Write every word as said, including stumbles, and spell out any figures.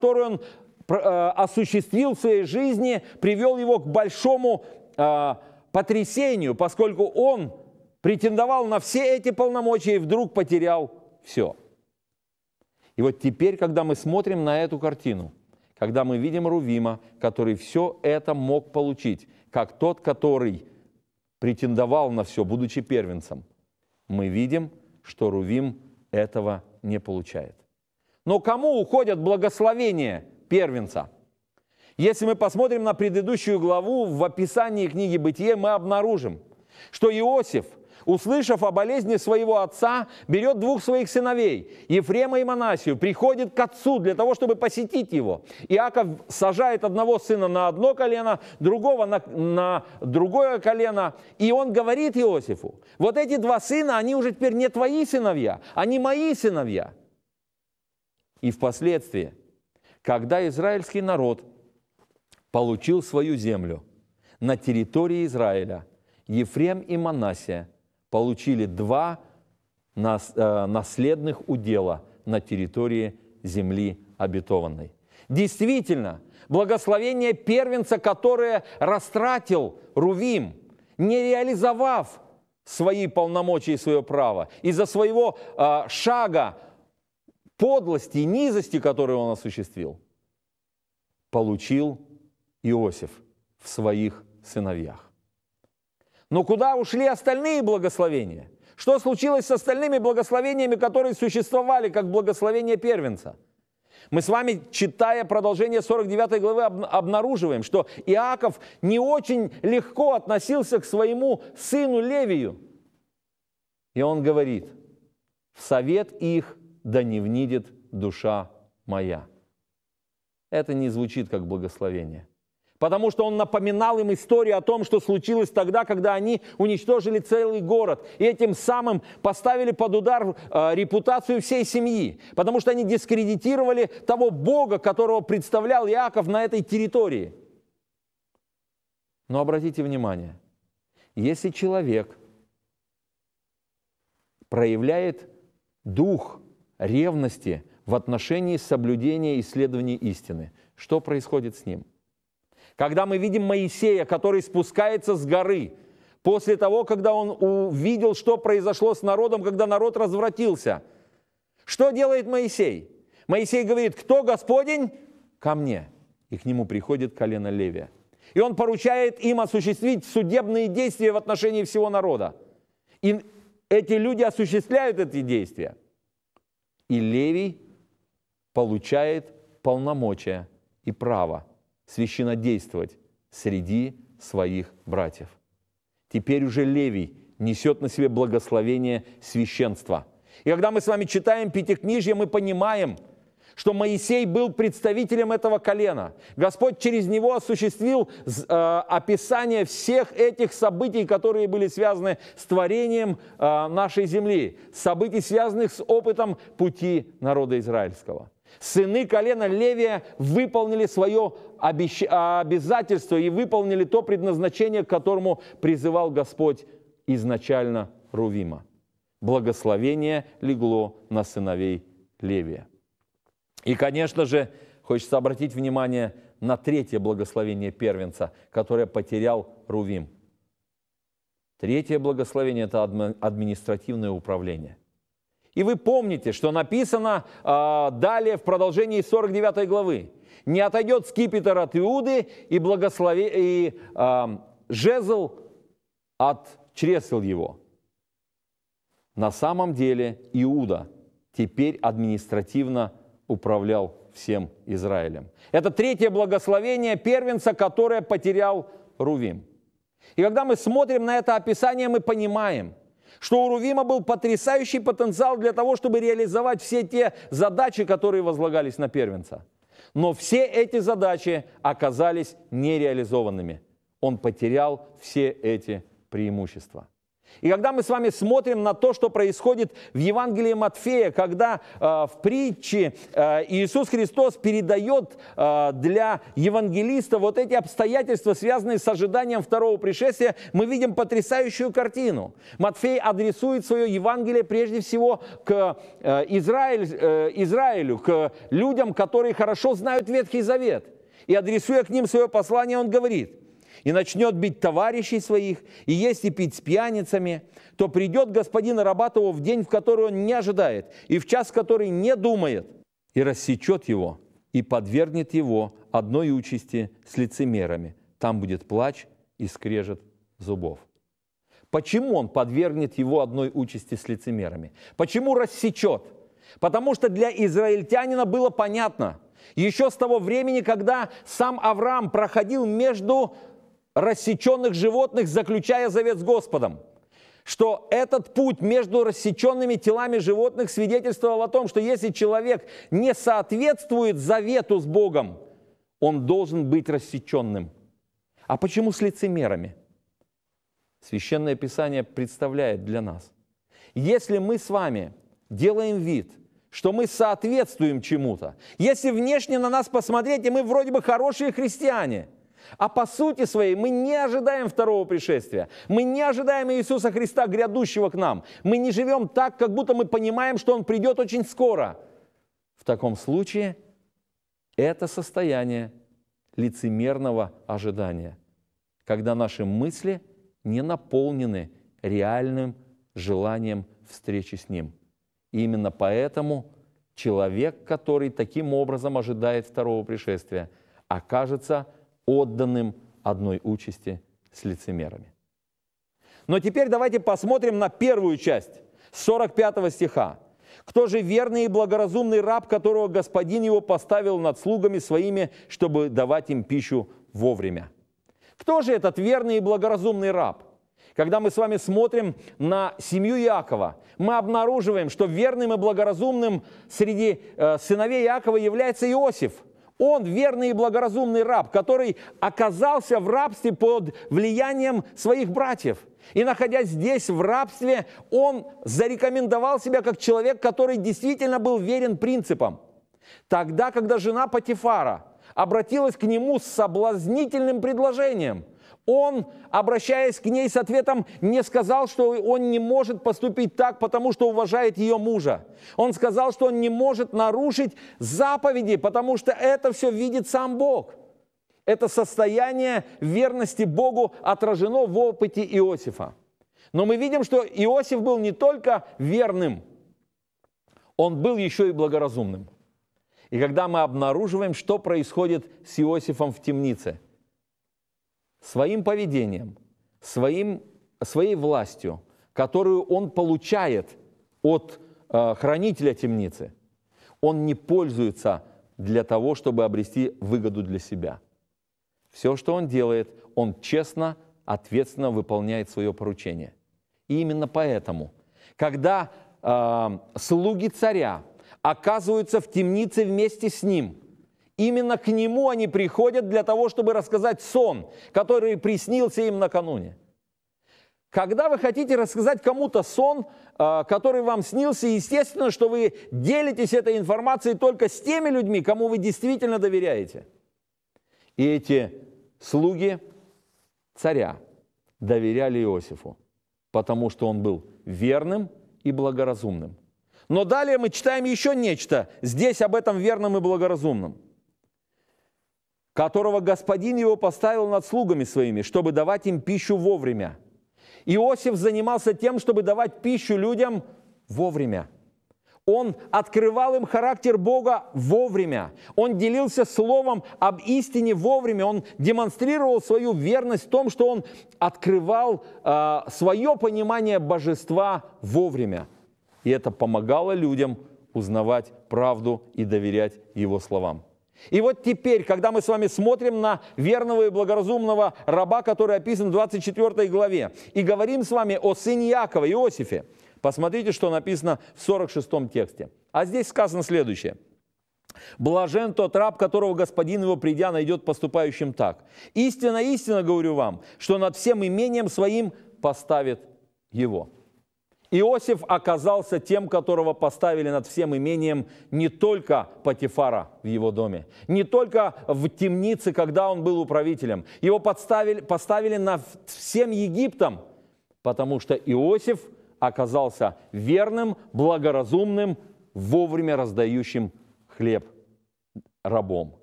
который он осуществил в своей жизни, привел его к большому э, потрясению, поскольку он претендовал на все эти полномочия и вдруг потерял все. И вот теперь, когда мы смотрим на эту картину, когда мы видим Рувима, который все это мог получить, как тот, который претендовал на все, будучи первенцем, мы видим, что Рувим этого не получает. Но кому уходят благословения первенца? Если мы посмотрим на предыдущую главу, в описании книги Бытие, мы обнаружим, что Иосиф, услышав о болезни своего отца, берет двух своих сыновей, Ефрема и Манассию, приходит к отцу для того, чтобы посетить его. Иаков сажает одного сына на одно колено, другого на, на другое колено, и он говорит Иосифу: вот эти два сына, они уже теперь не твои сыновья, они мои сыновья. И впоследствии, когда израильский народ получил свою землю на территории Израиля, Ефрем и Манассия получили два наследных удела на территории земли обетованной. Действительно, благословение первенца, которое растратил Рувим, не реализовав свои полномочия и свое право, из-за своего э, шага подлости и низости, которую он осуществил, получил Иосиф в своих сыновьях. Но куда ушли остальные благословения? Что случилось с остальными благословениями, которые существовали как благословение первенца? Мы с вами, читая продолжение сорок девятой главы, обнаруживаем, что Иаков не очень легко относился к своему сыну Левию. И он говорит: «В совет их да не внидит душа моя». Это не звучит как благословение. Потому что он напоминал им историю о том, что случилось тогда, когда они уничтожили целый город. И этим самым поставили под удар э, репутацию всей семьи. Потому что они дискредитировали того Бога, которого представлял Иаков на этой территории. Но обратите внимание, если человек проявляет дух ревности в отношении соблюдения исследований истины, что происходит с ним? Когда мы видим Моисея, который спускается с горы, после того, когда он увидел, что произошло с народом, когда народ развратился, что делает Моисей? Моисей говорит: «Кто Господень? Ко мне». И к нему приходит колено Левия. И он поручает им осуществить судебные действия в отношении всего народа. И эти люди осуществляют эти действия. И Левий получает полномочия и право священнодействовать среди своих братьев. Теперь уже Левий несет на себе благословение священства. И когда мы с вами читаем Пятикнижье, мы понимаем, что Моисей был представителем этого колена. Господь через него осуществил э, описание всех этих событий, которые были связаны с творением э, нашей земли, событий, связанных с опытом пути народа израильского. Сыны колена Левия выполнили свое обещ... обязательство и выполнили то предназначение, к которому призывал Господь изначально Рувима. Благословение легло на сыновей Левия. И, конечно же, хочется обратить внимание на третье благословение первенца, которое потерял Рувим. Третье благословение – это административное управление. И вы помните, что написано э, далее в продолжении сорок девятой главы. «Не отойдет скипетр от Иуды, и, благослови... и э, жезл от чресел его». На самом деле Иуда теперь административно управлял всем Израилем. Это третье благословение первенца, которое потерял Рувим. И когда мы смотрим на это описание, мы понимаем, что у Рувима был потрясающий потенциал для того, чтобы реализовать все те задачи, которые возлагались на первенца. Но все эти задачи оказались нереализованными. Он потерял все эти преимущества. И когда мы с вами смотрим на то, что происходит в Евангелии Матфея, когда э, в притче э, Иисус Христос передает э, для евангелиста вот эти обстоятельства, связанные с ожиданием второго пришествия, мы видим потрясающую картину. Матфей адресует свое Евангелие прежде всего к э, Израиль, э, Израилю, к людям, которые хорошо знают Ветхий Завет. И адресуя к ним свое послание, он говорит: «И начнет бить товарищей своих, и есть и пить с пьяницами, то придет господин и раба того в день, в который он не ожидает, и в час, в который не думает, и рассечет его, и подвергнет его одной участи с лицемерами. Там будет плач и скрежет зубов». Почему он подвергнет его одной участи с лицемерами? Почему рассечет? Потому что для израильтянина было понятно, еще с того времени, когда сам Авраам проходил между рассеченных животных, заключая завет с Господом, что этот путь между рассеченными телами животных свидетельствовал о том, что если человек не соответствует завету с Богом, он должен быть рассеченным. А почему с лицемерами? Священное Писание представляет для нас: если мы с вами делаем вид, что мы соответствуем чему-то, если внешне на нас посмотреть, и мы вроде бы хорошие христиане, а по сути своей мы не ожидаем второго пришествия, мы не ожидаем Иисуса Христа, грядущего к нам, мы не живем так, как будто мы понимаем, что Он придет очень скоро. В таком случае это состояние лицемерного ожидания, когда наши мысли не наполнены реальным желанием встречи с Ним. И именно поэтому человек, который таким образом ожидает второго пришествия, окажется отданным одной участи с лицемерами. Но теперь давайте посмотрим на первую часть сорок пятого стиха. «Кто же верный и благоразумный раб, которого господин его поставил над слугами своими, чтобы давать им пищу вовремя?» Кто же этот верный и благоразумный раб? Когда мы с вами смотрим на семью Иакова, мы обнаруживаем, что верным и благоразумным среди э, сыновей Иакова является Иосиф. Он верный и благоразумный раб, который оказался в рабстве под влиянием своих братьев. И находясь здесь, в рабстве, он зарекомендовал себя как человек, который действительно был верен принципам. Тогда, когда жена Потифара обратилась к нему с соблазнительным предложением, он, обращаясь к ней с ответом, не сказал, что он не может поступить так, потому что уважает ее мужа. Он сказал, что он не может нарушить заповеди, потому что это все видит сам Бог. Это состояние верности Богу отражено в опыте Иосифа. Но мы видим, что Иосиф был не только верным, он был еще и благоразумным. И когда мы обнаруживаем, что происходит с Иосифом в темнице, своим поведением, своим, своей властью, которую он получает от э, хранителя темницы, он не пользуется для того, чтобы обрести выгоду для себя. Все, что он делает, он честно, ответственно выполняет свое поручение. И именно поэтому, когда э, слуги царя оказываются в темнице вместе с ним, именно к нему они приходят для того, чтобы рассказать сон, который приснился им накануне. Когда вы хотите рассказать кому-то сон, который вам снился, естественно, что вы делитесь этой информацией только с теми людьми, кому вы действительно доверяете. И эти слуги царя доверяли Иосифу, потому что он был верным и благоразумным. Но далее мы читаем еще нечто здесь об этом верном и благоразумном, которого господин его поставил над слугами своими, чтобы давать им пищу вовремя. Иосиф занимался тем, чтобы давать пищу людям вовремя. Он открывал им характер Бога вовремя. Он делился словом об истине вовремя. Он демонстрировал свою верность в том, что он открывал э, свое понимание божества вовремя. И это помогало людям узнавать правду и доверять его словам. И вот теперь, когда мы с вами смотрим на верного и благоразумного раба, который описан в двадцать четвёртой главе, и говорим с вами о сыне Иакова, Иосифе, посмотрите, что написано в сорок шестом тексте. А здесь сказано следующее. «Блажен тот раб, которого господин его, придя, найдет поступающим так. Истинно, истинно говорю вам, что над всем имением своим поставит его. Иосиф оказался тем, которого поставили над всем имением не только Потифара в его доме, не только в темнице, когда он был управителем. Его подставили, поставили над всем Египтом, потому что Иосиф оказался верным, благоразумным, вовремя раздающим хлеб рабом.